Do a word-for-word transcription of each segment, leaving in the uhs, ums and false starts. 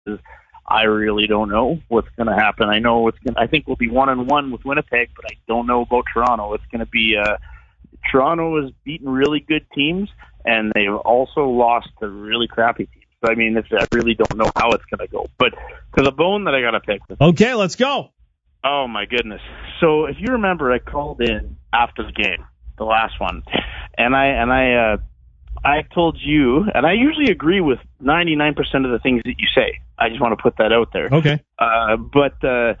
I really don't know what's going to happen. I know it's going. I think we'll be one and one with Winnipeg, but I don't know about Toronto. It's going to be. Uh, Toronto has beaten really good teams, and they've also lost to really crappy teams. So, I mean, it's, I really don't know how it's going to go. But to the bone that I got to pick. Okay, let's go. Oh my goodness! So if you remember, I called in after the game, the last one, and I and I. Uh, I told you, and I usually agree with ninety-nine percent of the things that you say. I just want to put that out there. Okay. Uh, but uh,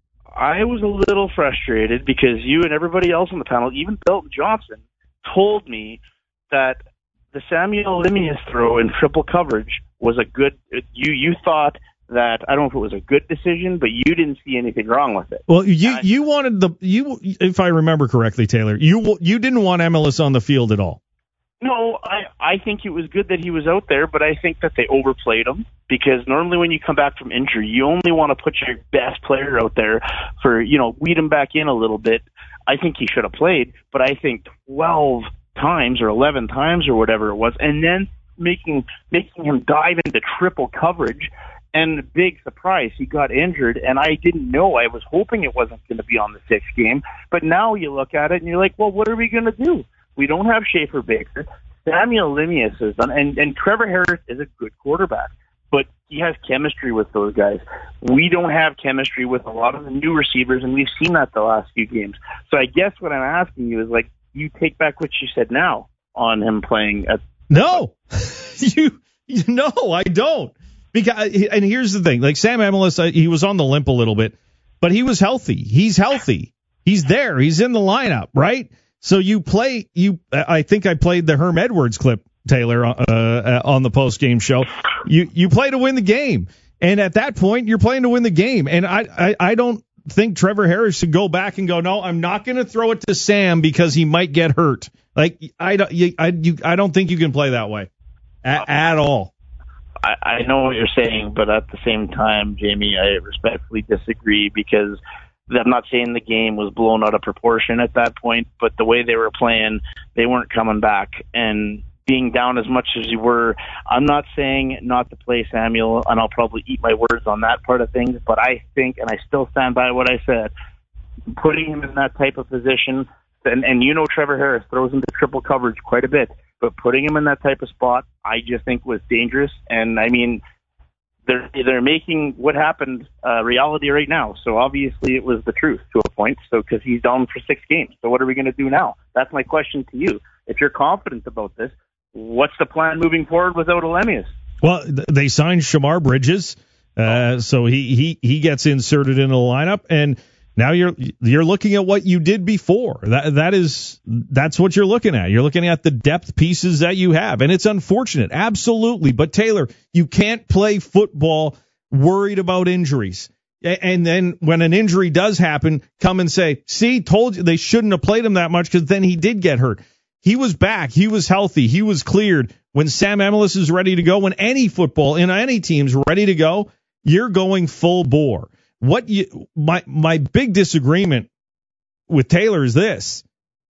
I was a little frustrated because you and everybody else on the panel, even Belton Johnson, told me that the Samuel Lemieux throw in triple coverage was a good. You you thought that, I don't know if it was a good decision, but you didn't see anything wrong with it. Well, you I, you wanted the you if I remember correctly, Taylor, you you didn't want Emelis on the field at all. No, I, I think it was good that he was out there, but I think that they overplayed him because normally when you come back from injury, you only want to put your best player out there for, you know, weed him back in a little bit. I think he should have played, but I think twelve times or eleven times or whatever it was, and then making making him dive into triple coverage, and big surprise, he got injured, and I didn't know. I was hoping it wasn't going to be on the sixth game, but now you look at it and you're like, well, what are we going to do? We don't have Schaefer Baker. Samuel Lemieux is done, and, and Trevor Harris is a good quarterback, but he has chemistry with those guys. We don't have chemistry with a lot of the new receivers, and we've seen that the last few games. So I guess what I'm asking you is, like, you take back what you said now on him playing at. No, you, no, I don't. Because, and here's the thing, like Sam Emelis, he was on the limp a little bit, but he was healthy. He's healthy. He's there. He's in the lineup, right? So you play, you. I think I played the Herm Edwards clip, Taylor, uh, on the post-game show. You you play to win the game, and at that point, you're playing to win the game. And I, I, I don't think Trevor Harris should go back and go, no, I'm not going to throw it to Sam because he might get hurt. Like I don't, you, I, you, I don't think you can play that way at, at all. I, I know what you're saying, but at the same time, Jamie, I respectfully disagree because. I'm not saying the game was blown out of proportion at that point, but the way they were playing, they weren't coming back. And being down as much as you were, I'm not saying not to play Samuel, and I'll probably eat my words on that part of things, but I think, and I still stand by what I said, putting him in that type of position, and, and you know Trevor Harris throws into triple coverage quite a bit, but putting him in that type of spot, I just think was dangerous. And, I mean, They're, they're making what happened uh, reality right now. So obviously it was the truth to a point. So because he's down for six games. So what are we going to do now? That's my question to you. If you're confident about this, what's the plan moving forward without Lemieux? Well, they signed Shamar Bridges, uh, so he, he he gets inserted into the lineup, and now you're you're looking at what you did before. That that is that's what you're looking at. You're looking at the depth pieces that you have, and it's unfortunate, absolutely. But Taylor, you can't play football worried about injuries. And then when an injury does happen, come and say, "See, told you they shouldn't have played him that much because then he did get hurt." He was back. He was healthy. He was cleared. When Sam Emelis is ready to go, when any football in any team's ready to go, you're going full bore. What you my my big disagreement with Taylor is this.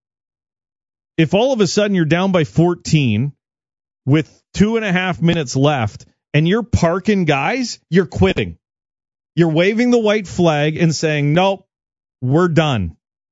If all of a sudden you're down by fourteen with two and a half minutes left and you're parking guys, you're quitting. You're waving the white flag and saying, nope, we're done.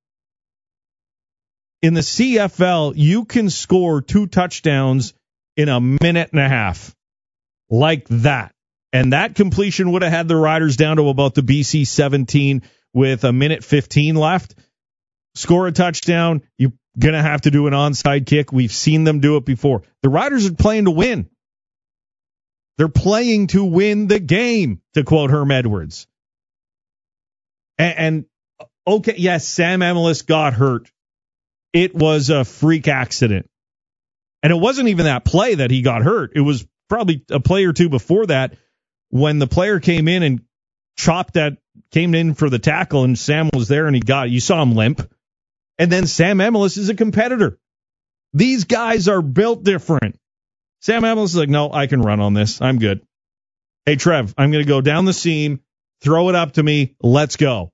In the C F L, you can score two touchdowns in a minute and a half. Like that. And that completion would have had the Riders down to about the B C seventeen with a minute fifteen left. Score a touchdown, you're going to have to do an onside kick. We've seen them do it before. The Riders are playing to win. They're playing to win the game, to quote Herm Edwards. And, and okay, yes, Sam Emelis got hurt. It was a freak accident. And it wasn't even that play that he got hurt. It was probably a play or two before that when the player came in and chopped that, came in for the tackle, and Sam was there and he got, you saw him limp. And then Sam Emelis is a competitor. These guys are built different. Sam Emelis is like, no, I can run on this. I'm good. Hey, Trev, I'm going to go down the seam, throw it up to me, let's go.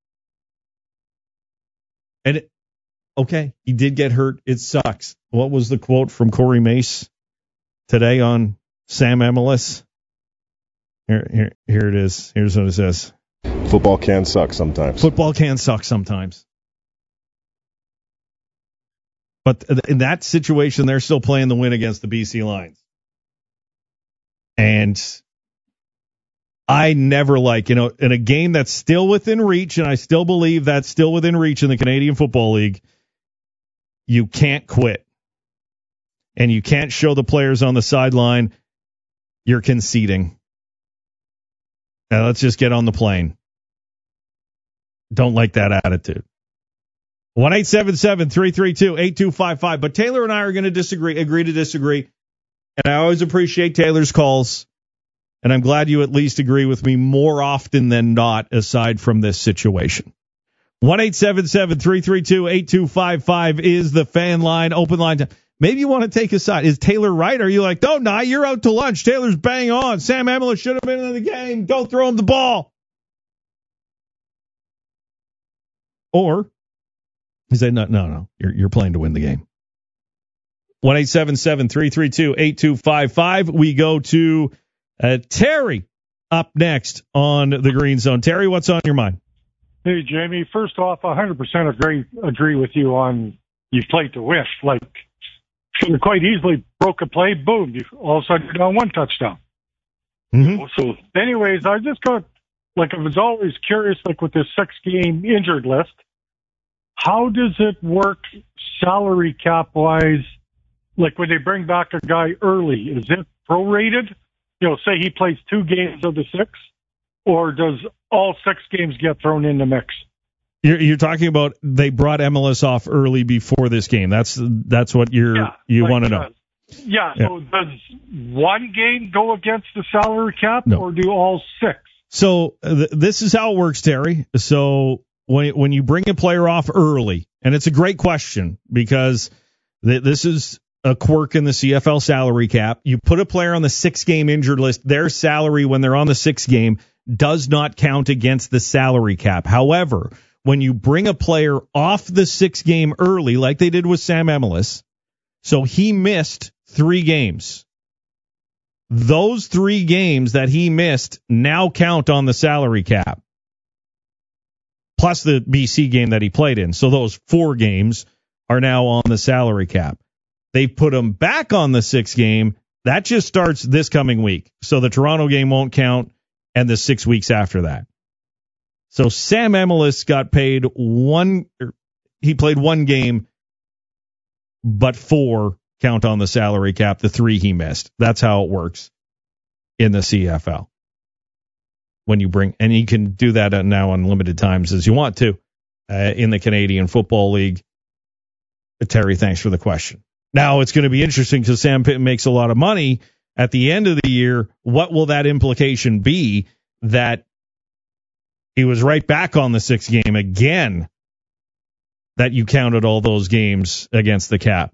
And it, okay, he did get hurt. It sucks. What was the quote from Corey Mace today on Sam Emelis? Here, here, here it is. Here's what it says. Football can suck sometimes. Football can suck sometimes. But in that situation, they're still playing the win against the B C Lions. And I never like, you know, in a game that's still within reach, and I still believe that's still within reach in the Canadian Football League, you can't quit. And you can't show the players on the sideline you're conceding. Now let's just get on the plane. Don't like that attitude. one eight seven seven, three three two, eight two five five. But Taylor and I are going to disagree, agree to disagree. And I always appreciate Taylor's calls. And I'm glad you at least agree with me more often than not, aside from this situation. one eight seven seven, three three two, eight two five five is the fan line, open line. Maybe you want to take a side. Is Taylor right? Are you like, oh, nah, you're out to lunch. Taylor's bang on. Sam Emmerich should have been in the game. Don't throw him the ball. Or he said, no, no, no, you're, you're playing to win the game. one eight seven seven, three three two, eight two five five. We go to uh, Terry up next on the Green Zone. Terry, what's on your mind? Hey, Jamie, first off, I one hundred percent agree, agree with you on you played to win. Like, should have quite easily broke a play, boom, you, all of a sudden you're down one touchdown. Mm-hmm. So, anyways, I just got, like, I was always curious, like, with this six-game injured list, how does it work salary cap-wise, like when they bring back a guy early? Is it prorated? You know, say he plays two games of the six, or does all six games get thrown in the mix? You're, you're talking about they brought M L S off early before this game. That's that's what you're yeah, you like, want to know. Uh, yeah, yeah. So does one game go against the salary cap, no. or do all six? So th- this is how it works, Terry. So when when you bring a player off early, and it's a great question because th- this is a quirk in the C F L salary cap. You put a player on the six-game injured list, their salary when they're on the sixth game does not count against the salary cap. However, when you bring a player off the sixth game early, like they did with Sam Emmerich, so he missed three games. Those three games that he missed now count on the salary cap, plus the B C game that he played in. So those four games are now on the salary cap. They put him back on the sixth game. That just starts this coming week. So the Toronto game won't count, and the six weeks after that. So Sam Emmerich got paid one, he played one game, but four count on the salary cap, the three he missed. That's how it works in the C F L. When you bring, and you can do that now unlimited times as you want to uh, in the Canadian Football League. Terry, thanks for the question. Now it's going to be interesting because Sam Pittman makes a lot of money at the end of the year. What will that implication be that he was right back on the sixth game again, that you counted all those games against the cap?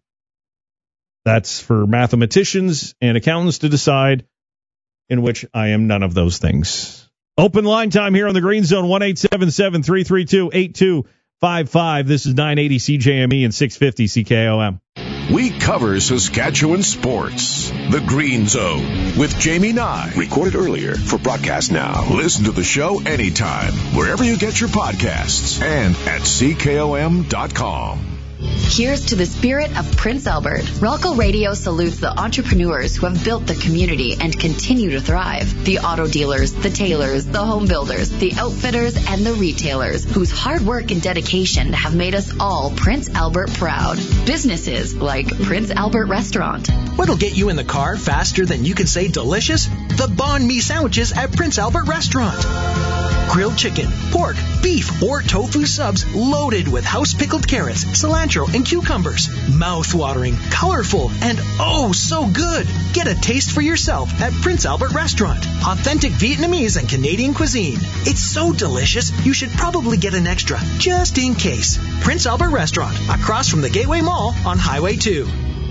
That's for mathematicians and accountants to decide, in which I am none of those things. Open line time here on the Green Zone, one eight seven seven, three three two, eight two five five. This is nine eighty C J M E and six fifty C K O M. We cover Saskatchewan sports. The Green Zone with Jamie Nye. Recorded earlier for broadcast now. Listen to the show anytime, wherever you get your podcasts, and at C K O M dot com. Here's to the spirit of Prince Albert. Ralco Radio salutes the entrepreneurs who have built the community and continue to thrive. The auto dealers, the tailors, the home builders, the outfitters, and the retailers whose hard work and dedication have made us all Prince Albert proud. Businesses like Prince Albert Restaurant. What'll get you in the car faster than you can say delicious? The banh mi sandwiches at Prince Albert Restaurant. Grilled chicken, pork, beef, or tofu subs loaded with house-pickled carrots, cilantro, and cucumbers. Mouth-watering, colorful, and oh so good. Get a taste for yourself at Prince Albert Restaurant. Authentic Vietnamese and Canadian cuisine. It's so delicious, you should probably get an extra, just in case. Prince Albert Restaurant, across from the Gateway Mall on Highway two.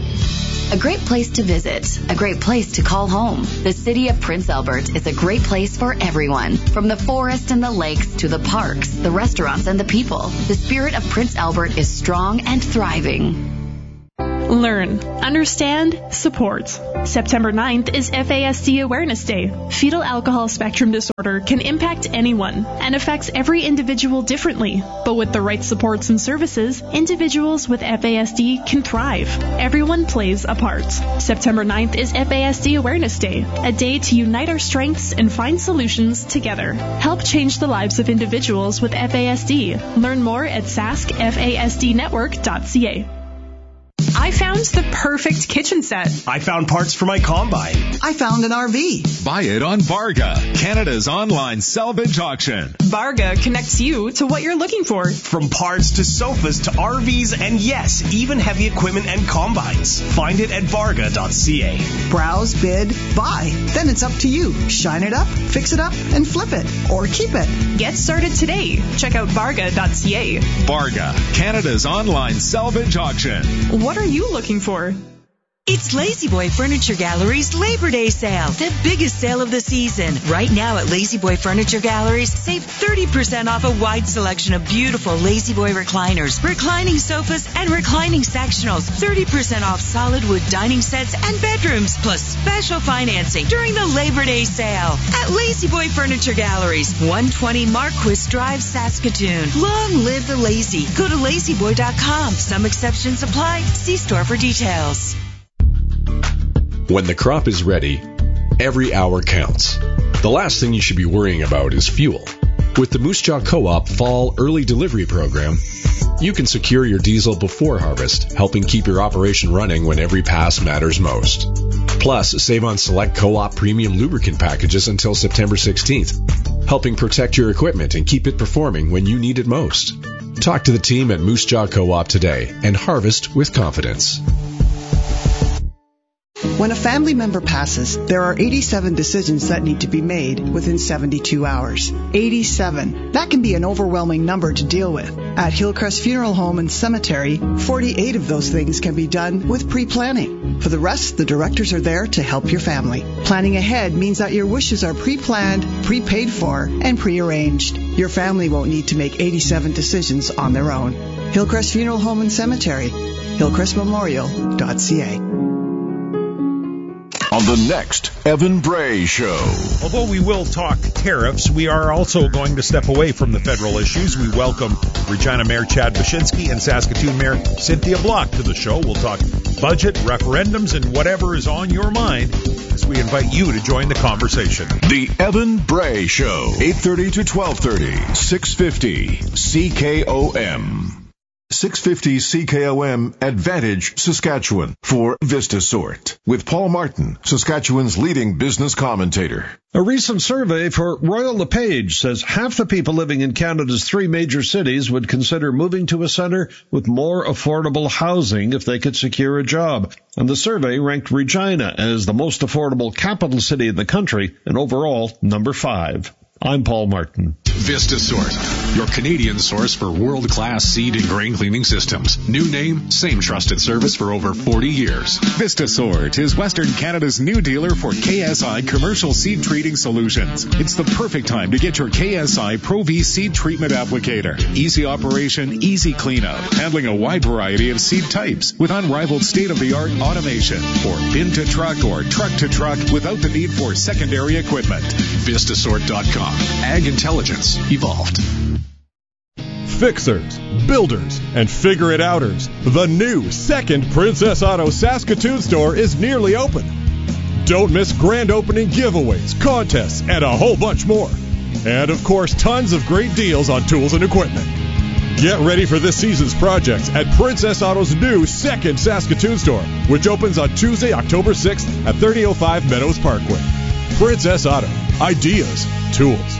A great place to visit, a great place to call home. The city of Prince Albert is a great place for everyone. From the forest and the lakes to the parks, the restaurants and the people, the spirit of Prince Albert is strong and thriving. Learn, understand, support. September ninth is F A S D Awareness Day. Fetal alcohol spectrum disorder can impact anyone and affects every individual differently. But with the right supports and services, individuals with F A S D can thrive. Everyone plays a part. September ninth is F A S D Awareness Day, a day to unite our strengths and find solutions together. Help change the lives of individuals with F A S D. Learn more at sask fasd network dot c a. I found the perfect kitchen set. I found parts for my combine. I found an R V. Buy it on Varga, Canada's online salvage auction. Varga connects you to what you're looking for. From parts to sofas to R Vs and yes, even heavy equipment and combines. Find it at varga dot c a. Browse, bid, buy. Then it's up to you. Shine it up, fix it up, and flip it. Or keep it. Get started today. Check out varga dot c a. Varga, Canada's online salvage auction. What are you looking for? It's La-Z-Boy Furniture Gallery's Labor Day sale, the biggest sale of the season. Right now at La-Z-Boy Furniture Galleries, save thirty percent off a wide selection of beautiful La-Z-Boy recliners, reclining sofas, and reclining sectionals. thirty percent off solid wood dining sets and bedrooms, plus special financing during the Labor Day sale at La-Z-Boy Furniture Galleries, one twenty Marquis Drive, Saskatoon. Long live the lazy. Go to lazy boy dot com. Some exceptions apply. See store for details. When the crop is ready, every hour counts. The last thing you should be worrying about is fuel. With the Moose Jaw Co-op Fall Early Delivery Program, you can secure your diesel before harvest, helping keep your operation running when every pass matters most. Plus, save on select Co-op premium lubricant packages until September sixteenth, helping protect your equipment and keep it performing when you need it most. Talk to the team at Moose Jaw Co-op today and harvest with confidence. When a family member passes, there are eighty-seven decisions that need to be made within seventy-two hours. eighty-seven. That can be an overwhelming number to deal with. At Hillcrest Funeral Home and Cemetery, forty-eight of those things can be done with pre-planning. For the rest, the directors are there to help your family. Planning ahead means that your wishes are pre-planned, pre-paid for, and pre-arranged. Your family won't need to make eighty-seven decisions on their own. Hillcrest Funeral Home and Cemetery, hillcrest memorial dot c a. On the next Evan Bray Show. Although we will talk tariffs, we are also going to step away from the federal issues. We welcome Regina Mayor Chad Baczynski and Saskatoon Mayor Cynthia Block to the show. We'll talk budget, referendums, and whatever is on your mind as we invite you to join the conversation. The Evan Bray Show, eight thirty to twelve thirty, six fifty C K O M. six fifty C K O M Advantage, Saskatchewan, for VistaSort. With Paul Martin, Saskatchewan's leading business commentator. A recent survey for Royal LePage says half the people living in Canada's three major cities would consider moving to a centre with more affordable housing if they could secure a job. And the survey ranked Regina as the most affordable capital city in the country and overall number five. I'm Paul Martin. VistaSort, your Canadian source for world-class seed and grain cleaning systems. New name, same trusted service for over forty years. VistaSort is Western Canada's new dealer for K S I commercial seed treating solutions. It's the perfect time to get your K S I Pro-V seed treatment applicator. Easy operation, easy cleanup, handling a wide variety of seed types with unrivaled state-of-the-art automation. Or bin to truck or truck to truck without the need for secondary equipment. Vistasort dot com. Ag Intelligence evolved. Fixers, builders, and figure-it-outers. The new second Princess Auto Saskatoon store is nearly open. Don't miss grand opening giveaways, contests, and a whole bunch more. And, of course, tons of great deals on tools and equipment. Get ready for this season's projects at Princess Auto's new second Saskatoon store, which opens on Tuesday, October sixth at thirty oh five Meadows Parkway. Princess Auto. Ideas. Tools.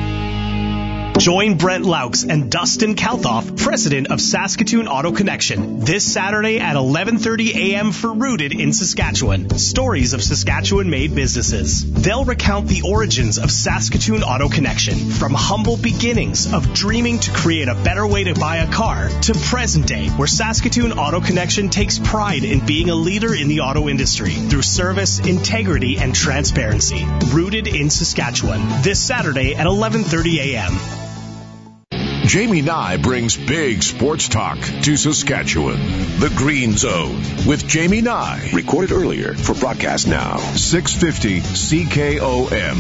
Join Brent Laux and Dustin Kalthoff, president of Saskatoon Auto Connection, this Saturday at eleven thirty a.m. for Rooted in Saskatchewan, Stories of Saskatchewan-made businesses. They'll recount the origins of Saskatoon Auto Connection, from humble beginnings of dreaming to create a better way to buy a car to present day, where Saskatoon Auto Connection takes pride in being a leader in the auto industry through service, integrity, and transparency. Rooted in Saskatchewan, this Saturday at eleven thirty a.m. Jamie Nye brings big sports talk to Saskatchewan. The Green Zone with Jamie Nye. Recorded earlier for broadcast now. six fifty C K O M.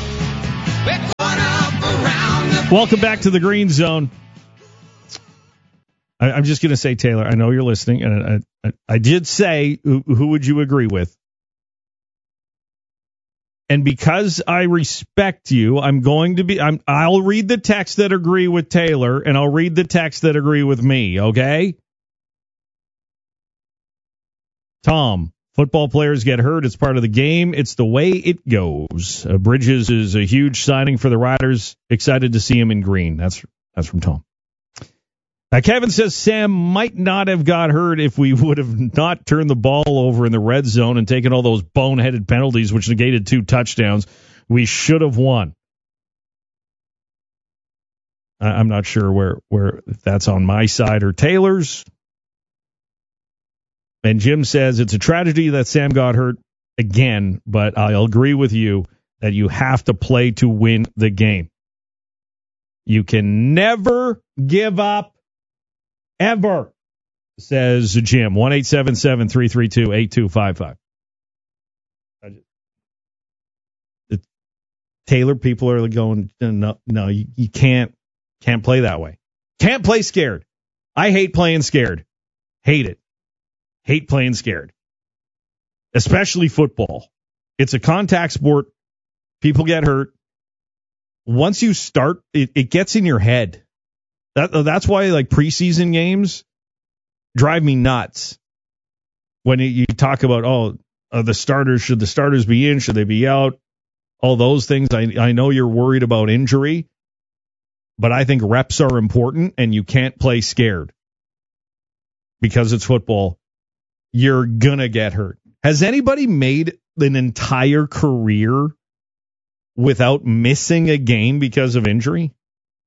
Welcome back to the Green Zone. I, I'm just going to say, Taylor, I know you're listening, and I, I, I did say, who, who would you agree with? And because I respect you, I'm going to be, I'm, I'll read the texts that agree with Taylor, and I'll read the texts that agree with me, okay? Tom, football players get hurt. It's part of the game. It's the way it goes. Uh, Bridges is a huge signing for the Riders. Excited to see him in green. That's, that's from Tom. Uh, Kevin says Sam might not have got hurt if we would have not turned the ball over in the red zone and taken all those boneheaded penalties, which negated two touchdowns. We should have won. I, I'm not sure where, where if that's on my side or Taylor's. And Jim says it's a tragedy that Sam got hurt again, but I'll agree with you that you have to play to win the game. You can never give up. Ever, says Jim. one eight seven seven, three three two, eight two five five. Taylor, people are going, no, no, you, you can't, can't play that way. Can't play scared. I hate playing scared. Hate it. Hate playing scared. Especially football. It's a contact sport. People get hurt. Once you start, it, it gets in your head. That, that's why, like, preseason games drive me nuts. When you talk about, oh, uh, the starters, should the starters be in? Should they be out? All those things. I, I know you're worried about injury, but I think reps are important, and you can't play scared. Because it's football, you're going to get hurt. Has anybody made an entire career without missing a game because of injury?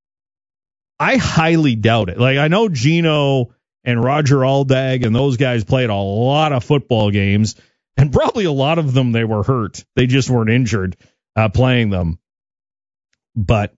I highly doubt it. Like, I know Gino and Roger Aldag and those guys played a lot of football games, and probably a lot of them they were hurt. They just weren't injured uh, playing them. But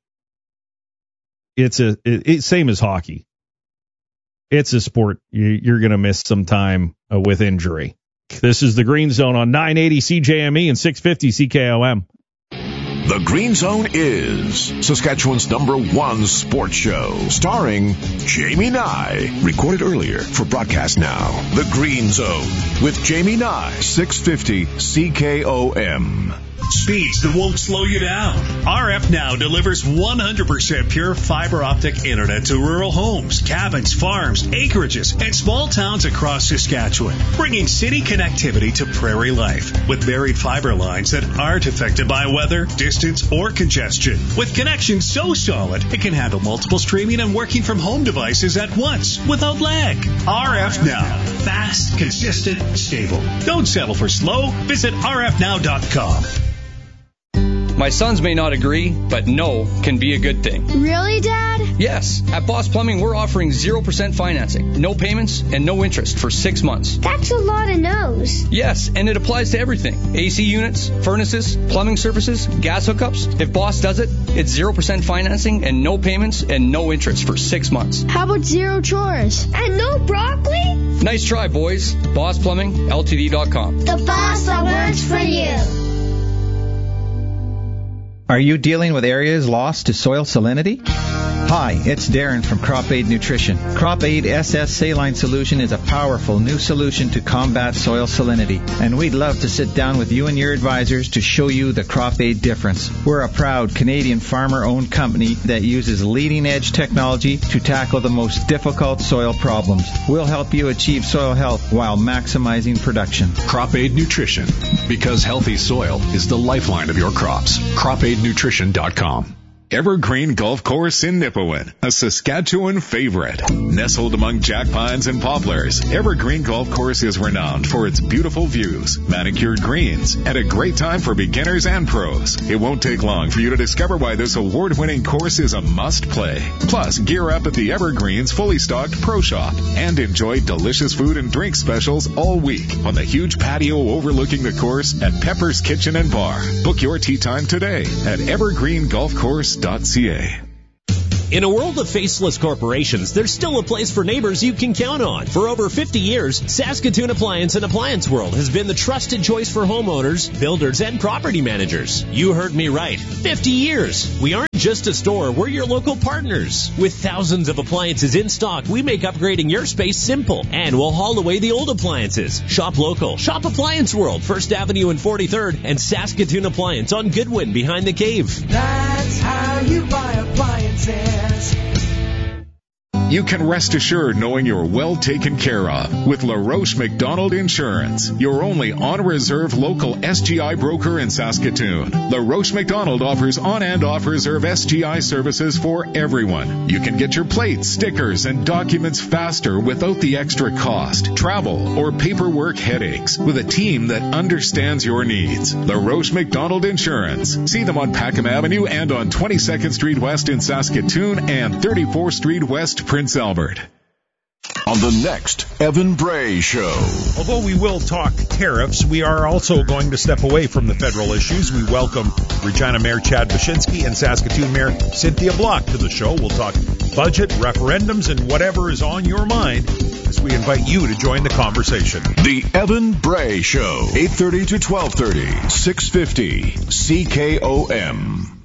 it's a it, it, same as hockey. It's a sport you, you're going to miss some time uh, with injury. This is the Green Zone on nine eighty C J M E and six fifty C K O M. The Green Zone is Saskatchewan's number one sports show, starring Jamie Nye. Recorded earlier for broadcast now. The Green Zone with Jamie Nye, six fifty C K O M. Speeds that won't slow you down. R F Now delivers one hundred percent pure fiber optic internet to rural homes, cabins, farms, acreages, and small towns across Saskatchewan, bringing city connectivity to prairie life with buried fiber lines that aren't affected by weather, distance, or congestion. With connections so solid, it can handle multiple streaming and working from home devices at once without lag. R F Now. Fast, consistent, stable. Don't settle for slow. Visit R F now dot com. My sons may not agree, but no can be a good thing. Really, Dad? Yes. At Boss Plumbing, we're offering zero percent financing, no payments, and no interest for six months. That's a lot of no's. Yes, and it applies to everything. A C units, furnaces, plumbing services, gas hookups. If Boss does it, it's zero percent financing and no payments and no interest for six months. How about zero chores? And no broccoli? Nice try, boys. Boss Plumbing L T D dot com. The boss that works for you. Are you dealing with areas lost to soil salinity? Hi, it's Darren from Crop Aid Nutrition. Crop Aid S S Saline Solution is a powerful new solution to combat soil salinity, and we'd love to sit down with you and your advisors to show you the Crop Aid difference. We're a proud Canadian farmer-owned company that uses leading-edge technology to tackle the most difficult soil problems. We'll help you achieve soil health while maximizing production. Crop Aid Nutrition, because healthy soil is the lifeline of your crops. crop aid nutrition dot com. Evergreen Golf Course in Nipawin, a Saskatchewan favorite. Nestled among jack pines and poplars, Evergreen Golf Course is renowned for its beautiful views, manicured greens, and a great time for beginners and pros. It won't take long for you to discover why this award-winning course is a must-play. Plus, gear up at the Evergreen's fully stocked Pro Shop and enjoy delicious food and drink specials all week on the huge patio overlooking the course at Pepper's Kitchen and Bar. Book your tee time today at evergreen golf course dot c a. In a world of faceless corporations, there's still a place for neighbors you can count on. For over fifty years, Saskatoon Appliance and Appliance World has been the trusted choice for homeowners, builders, and property managers. You heard me right. fifty years. We aren't just a store, we're your local partners. With thousands of appliances in stock, we make upgrading your space simple. And we'll haul away the old appliances. Shop local. Shop Appliance World, First Avenue and forty-third, and Saskatoon Appliance on Goodwin behind the cave. That's how you buy appliances. You can rest assured knowing you're well taken care of with LaRoche McDonald Insurance, your only on-reserve local S G I broker in Saskatoon. LaRoche McDonald offers on- and off-reserve S G I services for everyone. You can get your plates, stickers, and documents faster without the extra cost, travel, or paperwork headaches with a team that understands your needs. LaRoche McDonald Insurance. See them on Packham Avenue and on twenty-second Street West in Saskatoon and thirty-fourth Street West, Prince Albert. On the next Evan Bray Show. Although we will talk tariffs, we are also going to step away from the federal issues. We welcome Regina Mayor Chad Baczynski and Saskatoon Mayor Cynthia Block to the show. We'll talk budget, referendums, and whatever is on your mind as we invite you to join the conversation. The Evan Bray Show, eight thirty to twelve thirty, six fifty C K O M.